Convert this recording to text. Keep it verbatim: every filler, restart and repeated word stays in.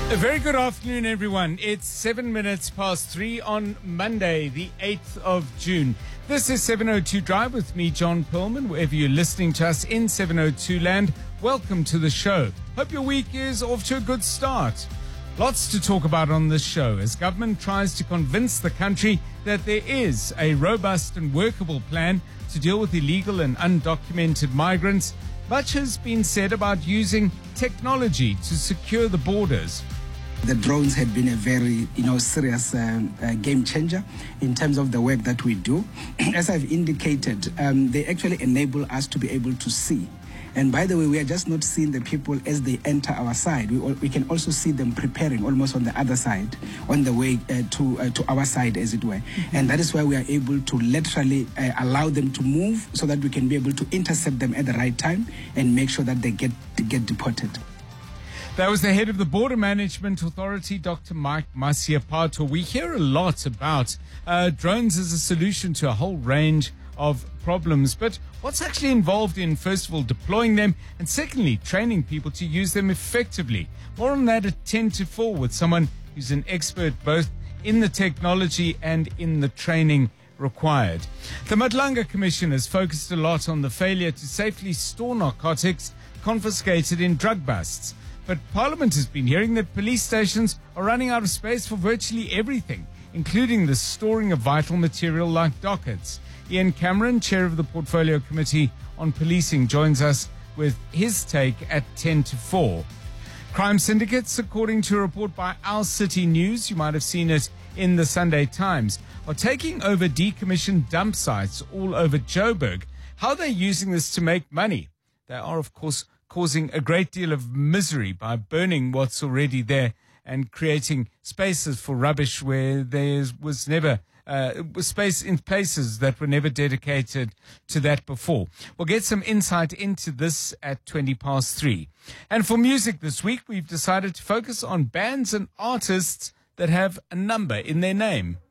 A very good afternoon, everyone. It's seven minutes past three on Monday, the eighth of June. This is seven oh two Drive with me, John Perlman. Wherever you're listening to us in seven oh two land, welcome to the show. Hope your week is off to a good start. Lots to talk about on this show as government tries to convince the country that there is a robust and workable plan to deal with illegal and undocumented migrants. Much has been said about using technology to secure the borders. The drones have been a very, you know, serious uh, uh, game changer in terms of the work that we do. As I've indicated, um, they actually enable us to be able to see. And by the way, we are just not seeing the people as they enter our side. We, we can also see them preparing almost on the other side, on the way uh, to uh, to our side, as it were. Mm-hmm. And that is why we are able to literally uh, allow them to move so that we can be able to intercept them at the right time and make sure that they get get deported. That was the head of the Border Management Authority, Doctor Mike Masiapato. We hear a lot about uh, drones as a solution to a whole range of problems. But what's actually involved in, first of all, deploying them, and secondly, training people to use them effectively? More on that at ten to four with someone who's an expert both in the technology and in the training required. The Madlanga Commission has focused a lot on the failure to safely store narcotics confiscated in drug busts. But Parliament has been hearing that police stations are running out of space for virtually everything, including the storing of vital material like dockets. Ian Cameron, chair of the Portfolio Committee on Policing, joins us with his take at ten to four. Crime syndicates, according to a report by Our City News, you might have seen it in the Sunday Times, are taking over decommissioned dump sites all over Joburg. How they're using this to make money? They are, of course, causing a great deal of misery by burning what's already there and creating spaces for rubbish where there was never uh, space in places that were never dedicated to that before. We'll get some insight into this at twenty past three. And for music this week, we've decided to focus on bands and artists that have a number in their name.